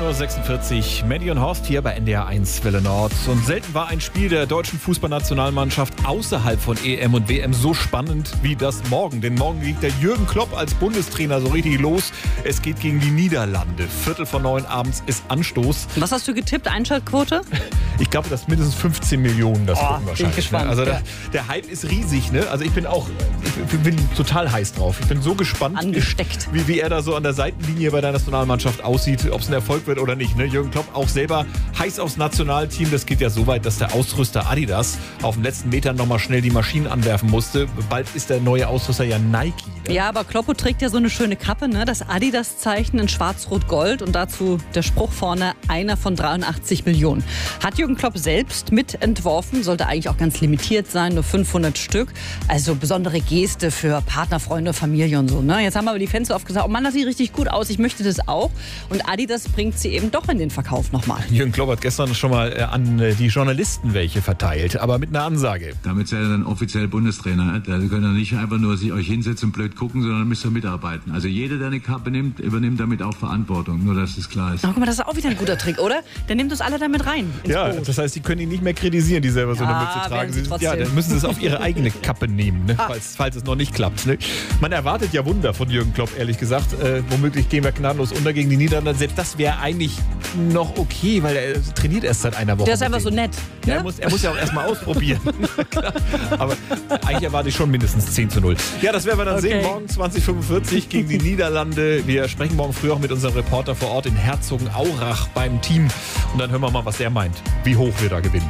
9.46 Uhr, Maddie und Horst hier bei NDR 1 Welle Nord. Und selten war ein Spiel der deutschen Fußballnationalmannschaft außerhalb von EM und WM so spannend wie das morgen. Denn morgen liegt der Jürgen Klopp als Bundestrainer so richtig los. Es geht gegen die Niederlande. 8:45 abends ist Anstoß. Was hast du getippt? Einschaltquote? Ich glaube, dass mindestens 15 Millionen das gucken wahrscheinlich. Bin ich gespannt. Also der Hype ist riesig. Ne? Also ich bin total heiß drauf. Ich bin so gespannt, Angesteckt. wie er da so an der Seitenlinie bei der Nationalmannschaft aussieht, ob es ein Erfolg wird oder nicht. Ne? Jürgen Klopp auch selber heiß aufs Nationalteam. Das geht ja so weit, dass der Ausrüster Adidas auf den letzten Metern nochmal schnell die Maschinen anwerfen musste. Bald ist der neue Ausrüster ja Nike. Ne? Ja, aber Kloppo trägt ja so eine schöne Kappe, ne? Das Adidas-Zeichen in schwarz-rot-gold und dazu der Spruch vorne, einer von 83 Millionen. Hat Jürgen Klopp selbst mitentworfen, sollte eigentlich auch ganz limitiert sein, nur 500 Stück. Also besondere Geste für Partner, Freunde, Familie und so. Ne? Jetzt haben aber die Fans so oft gesagt, oh Mann, das sieht richtig gut aus, ich möchte das auch. Und Adidas bringt sie eben doch in den Verkauf nochmal. Jürgen Klopp hat gestern schon mal an die Journalisten welche verteilt, aber mit einer Ansage. Damit seid ihr dann offiziell Bundestrainer. Da könnt ihr nicht einfach nur sich euch hinsetzen und blöd gucken, sondern müsst ihr mitarbeiten. Also jeder, der eine Kappe nimmt, übernimmt damit auch Verantwortung. Nur, dass das klar ist. Ach, guck mal, das ist auch wieder ein guter Trick, oder? Der nimmt uns alle damit rein. Ja, Boot. das heißt, sie können ihn nicht mehr kritisieren, die selber so eine Mütze tragen. Ja, dann müssen sie es auf ihre eigene Kappe nehmen, ne? falls es noch nicht klappt. Ne? Man erwartet ja Wunder von Jürgen Klopp, ehrlich gesagt. Womöglich gehen wir gnadenlos unter gegen die Niederlande. Selbst das wäre eigentlich noch okay, weil er trainiert erst seit einer Woche. Der ist einfach so nett. Ne? Ja, er muss ja auch erstmal ausprobieren. Aber eigentlich erwarte ich schon mindestens 10:0. Ja, das werden wir dann sehen. Morgen 20:45 gegen die Niederlande. Wir sprechen morgen früh auch mit unserem Reporter vor Ort in Herzogenaurach beim Team. Und dann hören wir mal, was der meint, wie hoch wir da gewinnen.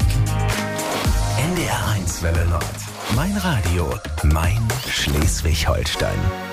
NDR 1 Welle Nord. Mein Radio, mein Schleswig-Holstein.